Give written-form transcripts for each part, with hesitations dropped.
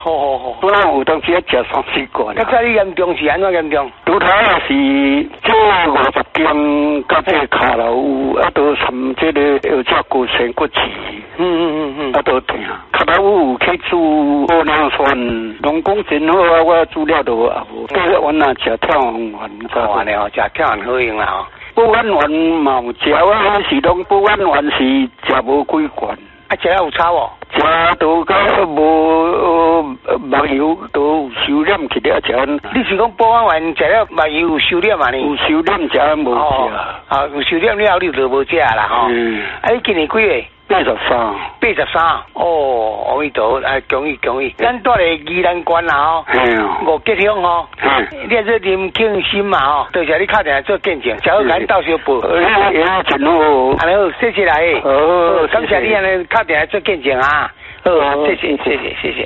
好， 本来有当时要食3-4罐。 较早你严重是安怎严重？ 拄头也是这50斤，甲这骹楼有啊，都参这个腰脊骨仙骨刺。啊，都疼。骹楼有去煮高粱酸，拢讲真好啊，我煮了都也无。这个丸啊，食跳丸丸。 好安尼哦，食跳丸好用啦吼。 补丸丸嘛有食，我还是拢补丸丸是食无几罐。 啊，食了有差无？ 食都甲无目油都有收敛去了食。 你是讲补丸丸食了目油有收敛嘛呢？ 有收敛食无食。 啊，有收敛了你就无食啦吼。啊，你今年几月 ？83。 83。哦，阿弥陀佛，恭喜恭喜！咱住咧宜兰县啦吼。五吉乡吼。你这林庆新嘛吼，多谢你打电话做见证，才好甲你斗相报。 真好。 安尼好，谢谢啦。 好， 感谢你安尼打电话做见证啊。好，谢谢。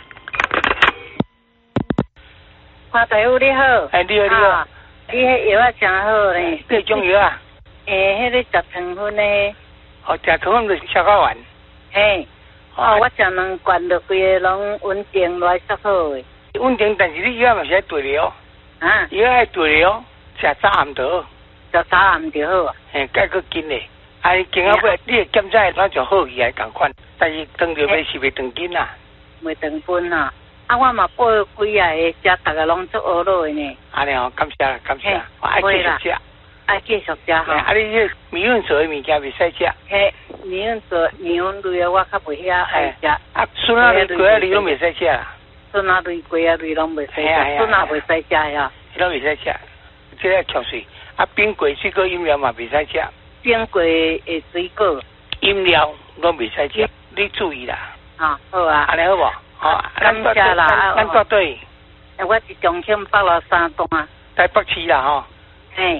花大夫你好。 你好。 你迄药啊真好咧。 这种药啊？ 迄个食糖分咧。 哦，食糖分就消化完。 嘿。我食2罐就规个拢稳定来足好诶。 稳定，但是你药嘛是爱对了。 啊。 药爱对了，食早暗就好。 食早暗就好啊。 嘿，改个紧嘞。经到尾，你检查咱就好起来共款，但是长着袂是袂长紧啦。 袂长分啊！我嘛补几啊个，食逐个拢足好落呢。 安尼哦，感谢啦，感谢。爱继续食。 爱继续食哈。 你迄米粉做诶物件袂使食。 嘿，米粉做米粉类诶，我较袂遐爱食。 笋仔类、鸡仔类拢袂使食啦。 笋仔类、鸡仔类拢袂使食，笋仔袂使食呀。 拢袂使食，这个翘水。冰过水果饮料嘛袂使食。 冰过诶水果饮料拢袂使食，你注意啦。 好啊。 安尼好无？好， 感谢啦。 咱绝对。 我是重庆北路3段。 台北市啦吼。 嘿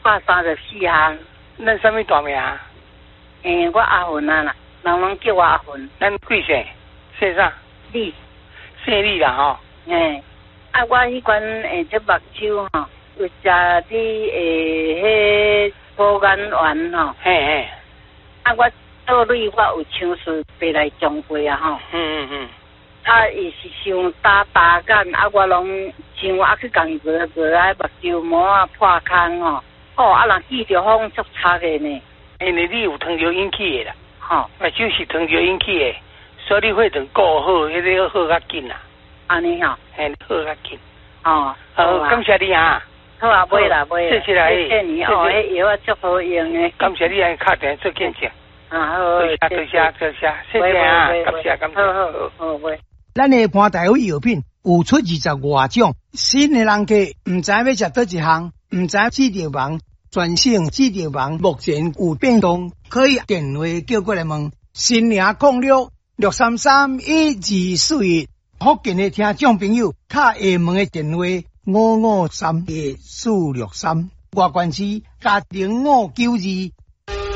，334项。 咱什么大名？ 我阿芬啊啦，人拢叫我阿芬。 咱贵姓？姓啥？ 李。 姓李啦吼。 我迄款这目睭吼，有食你迄补眼丸吼。 嘿。 我倒蕊我有尝试白来种过啊吼。伊是伤打干，我拢像去共伊做目睭膜破空吼。人见着风足差的呢。 因为你有糖尿引起的啦。 目睭是糖尿引起的，所以你血糖过好，迄个好较紧啦。 安尼吼。 嘿，好较紧。 好， 感谢你啊。 好啊，买啦。 谢谢啦， 谢谢你哦，迄药啊足好用的。 感谢你打电话做见证。 好， 多谢，谢谢啊，感谢。 好，买。 咱的潘大夫药品有出20外种，新的人客唔知要食叨一项，唔知治疗盲，全省治疗盲目前有变动，可以电话叫过来问。新领06 6331241，福建的听众朋友，敲下门的电话5531463，外县市加0592